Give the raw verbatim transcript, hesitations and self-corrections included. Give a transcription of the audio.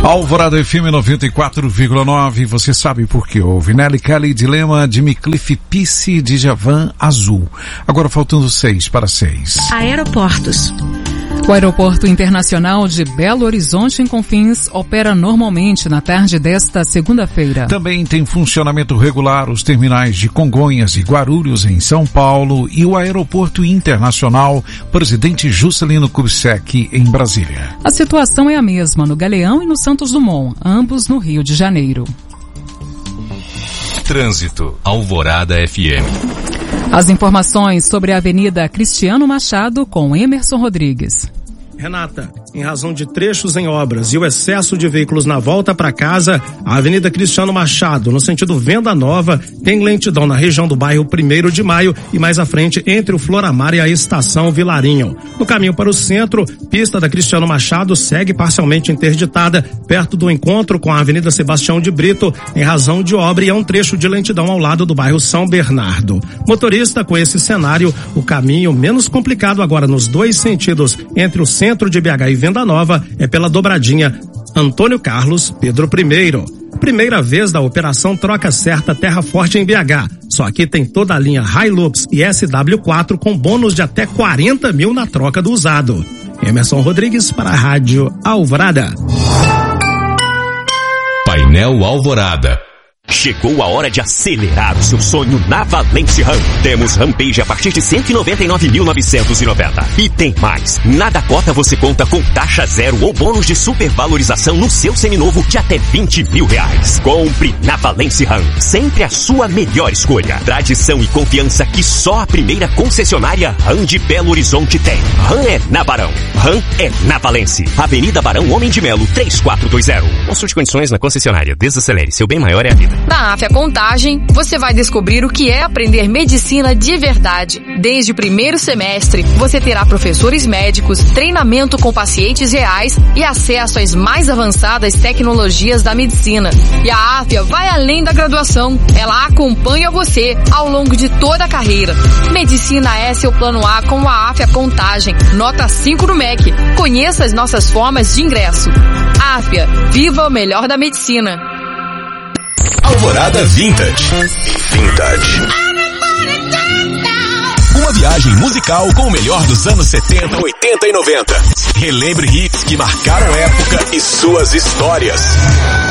Alvorada F M noventa e quatro vírgula nove, você sabe por que houve. Nelly Kelly, Dilema, Jimmy Cliff, Pisse, Djavan, Azul. Agora faltando seis para seis. Aeroportos. O Aeroporto Internacional de Belo Horizonte, em Confins, opera normalmente na tarde desta segunda-feira. Também tem funcionamento regular os terminais de Congonhas e Guarulhos, em São Paulo, e o Aeroporto Internacional Presidente Juscelino Kubitschek, em Brasília. A situação é a mesma no Galeão e no Santos Dumont, ambos no Rio de Janeiro. Trânsito, Alvorada F M. As informações sobre a Avenida Cristiano Machado com Emerson Rodrigues. Renata, em razão de trechos em obras e o excesso de veículos na volta para casa, a Avenida Cristiano Machado, no sentido Venda Nova, tem lentidão na região do bairro primeiro de Maio e mais à frente entre o Floramar e a Estação Vilarinho. No caminho para o centro, pista da Cristiano Machado segue parcialmente interditada perto do encontro com a Avenida Sebastião de Brito, em razão de obra, e é um trecho de lentidão ao lado do bairro São Bernardo. Motorista, com esse cenário, o caminho menos complicado agora nos dois sentidos entre o centro Centro de B H e Venda Nova é pela dobradinha Antônio Carlos Pedro I. Primeira vez da operação Troca Certa Terra Forte em B H. Só aqui tem toda a linha Hilux e S W quatro com bônus de até quarenta mil na troca do usado. Emerson Rodrigues para a Rádio Alvorada. Painel Alvorada. Chegou a hora de acelerar o seu sonho na Valence Ram. Temos Rampage a partir de cento e noventa e nove mil novecentos e noventa. E tem mais. Na Dakota você conta com taxa zero ou bônus de supervalorização no seu seminovo de até vinte mil reais. Compre na Valence Ram. Sempre a sua melhor escolha. Tradição e confiança que só a primeira concessionária Ram de Belo Horizonte tem. Ram é na Barão. Ram é na Valence. Avenida Barão Homem de Melo, três quatro dois zero. Consulte condições na concessionária. Desacelere. Seu bem maior é a vida. Na Afya Contagem, você vai descobrir o que é aprender medicina de verdade. Desde o primeiro semestre, você terá professores médicos, treinamento com pacientes reais e acesso às mais avançadas tecnologias da medicina. E a Afya vai além da graduação. Ela acompanha você ao longo de toda a carreira. Medicina é seu plano A com a Afya Contagem. Nota cinco no M E C. Conheça as nossas formas de ingresso. Afya, viva o melhor da medicina. Alvorada Vintage. Vintage. Uma viagem musical com o melhor dos anos setenta, oitenta e noventa. Relembre hits que marcaram época e suas histórias.